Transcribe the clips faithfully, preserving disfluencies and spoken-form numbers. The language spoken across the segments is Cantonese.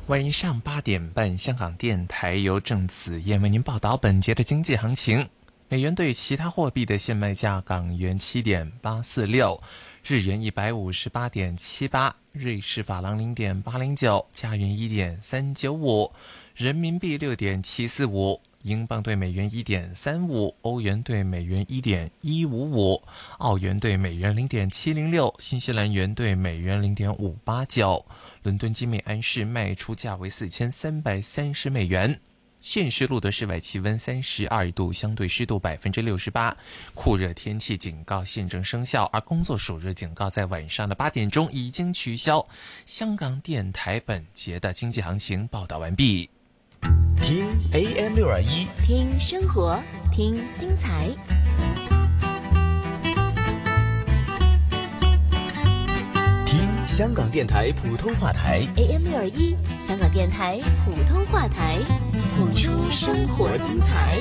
晚上八点半，香港电台由郑子燕为您报道本节的经济行情。美元对其他货币的现卖价：港元七点八四六，日元一百五十八点七八，瑞士法郎零点八零九，加元一点三九五，人民币六点七四五。英镑对美元一点三五，欧元对美元一点一五五，澳元对美元零点七零六，新西兰元对美元零点五八九。伦敦金美安士卖出价为四千三百三十美元。现时录得室外气温三十二度，相对湿度百分之六十八，酷热天气警告现正生效，而工作暑热警告在晚上的八点钟已经取消。香港电台本节的经济行情报道完毕。 听 A M 六二一， 听生活，听精彩。 听香港电台普通话台 A M 六二一，香港电台普通话台，谱出生活精彩。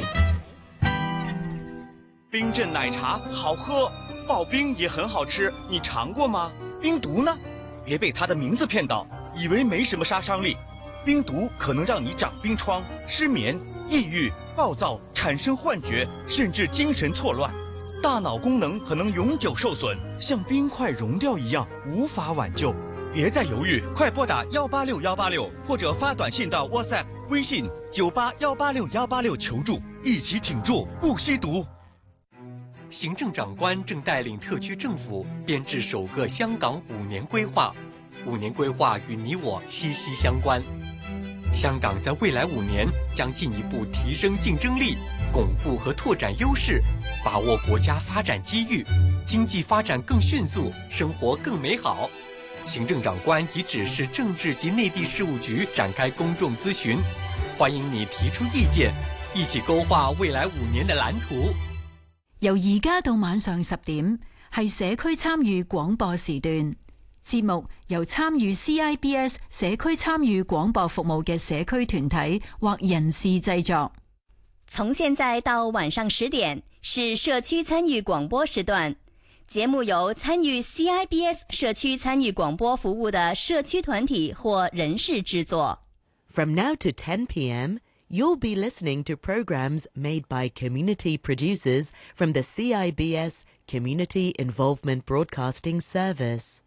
冰镇奶茶好喝，刨冰也很好吃，你尝过吗？冰毒呢？别被它的名字骗到，以为没什么杀伤力。冰毒可能让你长冰疮、失眠、抑郁、暴躁，产生幻觉，甚至精神错乱，大脑功能可能永久受损，像冰块融掉一样，无法挽救。别再犹豫，快拨打幺八六幺八六，或者发短信到 WhatsApp、微信九八幺八六幺八六求助，一起挺住，不吸毒。 行政长官正带领特区政府编制首个香港五年规划，五年规划与你我息息相关。香港在未来五年将进一步提升竞争力，巩固和拓展优势，把握国家发展机遇，经济发展更迅速，生活更美好。行政长官已指示政治及内地事務局展開公眾諮詢，歡迎你提出意見，一起勾畫未來五年的藍圖。 由而家到晚上十點，係社區參與廣播時段。節目由參與 C I B S 社區參與廣播服務嘅社區團體或人士製作。 從現在到晚上十點是社區參與廣播時段，節目由參與 C I B S 社區參與廣播服務的社區團體或人士製作。 From now to ten p.m., you'll be listening to programs made by community producers from the C I B S Community Involvement Broadcasting Service。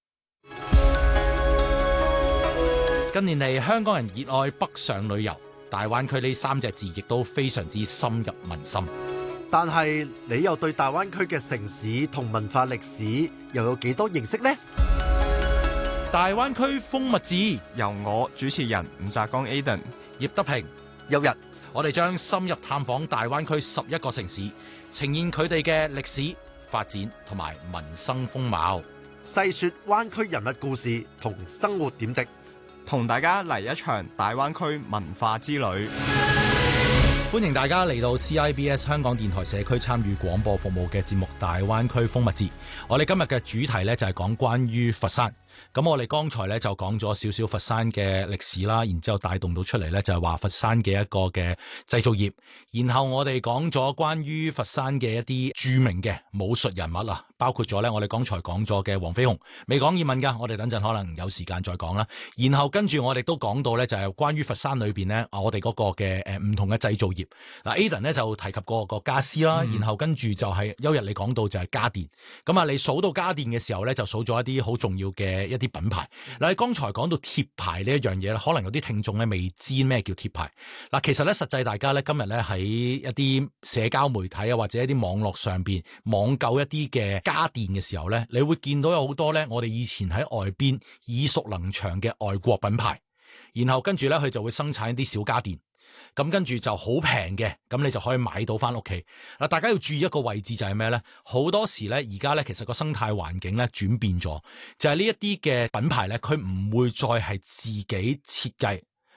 近年嚟，香港人熱愛北上旅遊，大灣區呢三隻字亦都非常之深入民心。 但係你又對大灣區嘅城市同文化歷史又有幾多認識呢？ 大灣區風物誌由我主持人吳澤剛 Aden、 葉德平、 有日， 我哋將深入探訪大灣區十一個城市，呈現佢哋嘅歷史、發展同埋民生風貌， 細說灣區人物故事同生活點滴， 同大家嚟一場大灣區文化之旅。 歡迎大家嚟到 C I B S 香港電台社區參與廣播服務嘅節目《大灣區風物誌》。我哋今日嘅主題呢，就係講關於佛山。咁我哋剛才呢，就講咗少少佛山嘅歷史啦，然之後帶動到出嚟呢，就係話佛山嘅一個嘅製造業。然後我哋講咗關於佛山嘅一啲著名嘅武術人物啊，包括咗呢，我哋剛才講咗嘅黃飛鴻，未講葉問㗎，我哋等陣可能有時間再講啦。然後跟住我哋都講到呢，就係關於佛山裏邊呢，我哋嗰個嘅誒唔同嘅製造業。嗱 Aden 呢就提及過個家私啦，嗯、然後跟住就係休日你講到就係家電。咁啊，你數到家電嘅時候呢，就數咗一啲好重要嘅一啲品牌。嗱，你剛才講到貼牌呢一樣嘢，可能有啲聽眾咧未知咩叫貼牌。嗱，其實咧實際大家咧今日咧喺一啲社交媒體啊，或者一啲網絡上邊網購一啲嘅家電嘅時候咧，你會見到有好多咧我哋以前喺外邊耳熟能詳嘅外國品牌，然後跟住咧佢就會生產一啲小家電。咁跟住就好平嘅，咁你就可以買到翻屋企。嗱，大家要注意一個位置就係咩呢？好多時呢，而家呢，其實個生態環境呢轉變咗，就係呢一啲嘅品牌呢，佢唔會再係自己設計